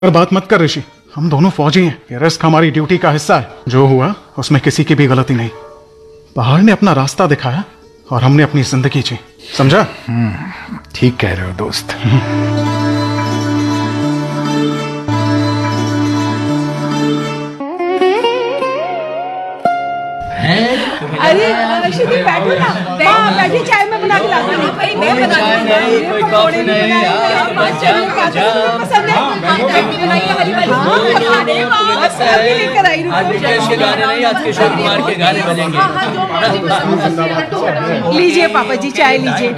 पर बात मत कर ऋषि, हम दोनों फौजी हैं। ये रिस्क हमारी ड्यूटी का हिस्सा है। जो हुआ उसमें किसी की भी गलती नहीं। पहाड़ ने अपना रास्ता दिखाया और हमने अपनी जिंदगी जी। समझा? ठीक कह रहे हो दोस्त। अरे ऋषि बैठो ना, बैठी, चाय में बना के लाती हूँ। भाई मैं बना नहीं, कोई कॉफी नहीं, पसंद है हरी वाली। लेकर आई हूँ। आज के गाने नहीं, आज के शिव कुमार के गाने बजेंगे। लीजिए पापा जी, चाय लीजिए।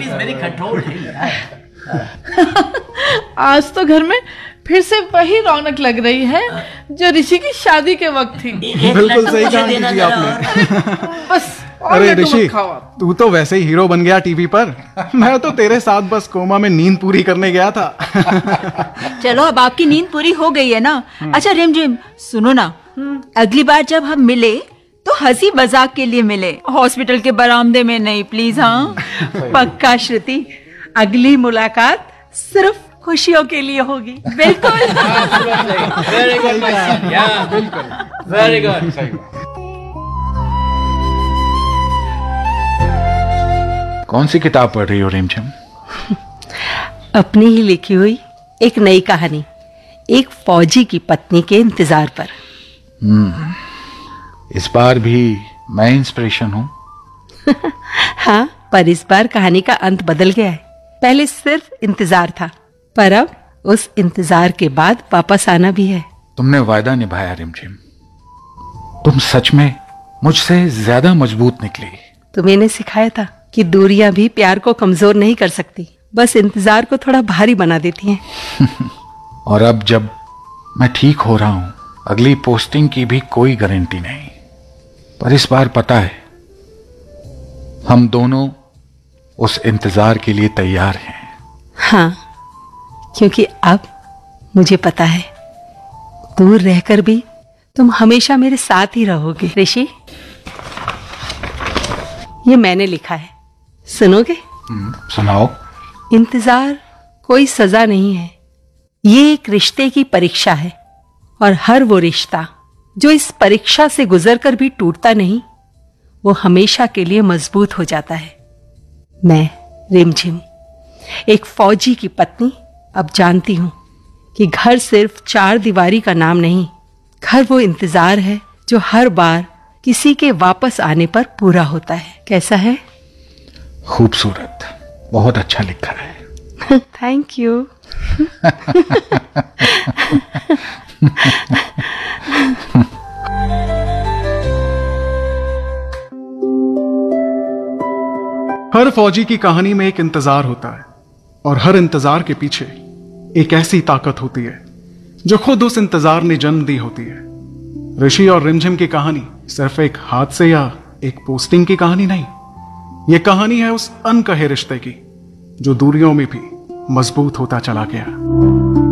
आज तो घर में फिर से वही रौनक लग रही है जो ऋषि की शादी के वक्त थी। बिल्कुल सही कहा जी आपने। बस अरे ऋषि, तू तो वैसे ही हीरो बन गया टीवी पर। मैं तो तेरे साथ बस कोमा में नींद पूरी करने गया था। चलो अब आपकी नींद पूरी हो गई है ना। अच्छा रिमझिम, सुनो ना, अगली बार जब हम मिले तो हंसी मजाक के लिए मिले, हॉस्पिटल के बरामदे में नहीं, प्लीज। हाँ पक्का श्रुति, अगली मुलाकात सिर्फ खुशियों के लिए होगी। बिल्कुल। Very good, very good. कौन सी किताब पढ़ रही हो रिमझिम? अपनी ही लिखी हुई एक नई कहानी, एक फौजी की पत्नी के इंतजार पर। इस बार भी मैं इंस्पिरेशन हूँ। हाँ, पर इस बार कहानी का अंत बदल गया है। पहले सिर्फ इंतजार था, पर अब उस इंतजार के बाद वापस आना भी है। तुमने वायदा निभाया रिमझिम। तुम सच में मुझसे ज्यादा मजबूत निकली। तुम्हें ने सिखाया था कि दूरियां भी प्यार को कमजोर नहीं कर सकती, बस इंतजार को थोड़ा भारी बना देती हैं। और अब जब मैं ठीक हो रहा हूं, अगली पोस्टिंग की भी कोई गारंटी नहीं, पर इस बार पता है हम दोनों उस इंतजार के लिए तैयार हैं। हाँ, क्योंकि अब मुझे पता है दूर रहकर भी तुम हमेशा मेरे साथ ही रहोगे। ऋषि, ये मैंने लिखा है, सुनोगे? सुनाओ। इंतजार कोई सजा नहीं है, ये एक रिश्ते की परीक्षा है, और हर वो रिश्ता जो इस परीक्षा से गुजरकर भी टूटता नहीं, वो हमेशा के लिए मजबूत हो जाता है। मैं रिमझिम, एक फौजी की पत्नी, अब जानती हूं कि घर सिर्फ चार दीवारी का नाम नहीं, घर वो इंतजार है जो हर बार किसी के वापस आने पर पूरा होता है। कैसा है? खूबसूरत, बहुत अच्छा लिखा है। Thank you. हर फौजी की कहानी में एक इंतजार होता है, और हर इंतजार के पीछे एक ऐसी ताकत होती है जो खुद उस इंतजार ने जन्म दी होती है। ऋषि और रिमझिम की कहानी सिर्फ एक हादसे या एक पोस्टिंग की कहानी नहीं, ये कहानी है उस अनकहे रिश्ते की जो दूरियों में भी मजबूत होता चला गया।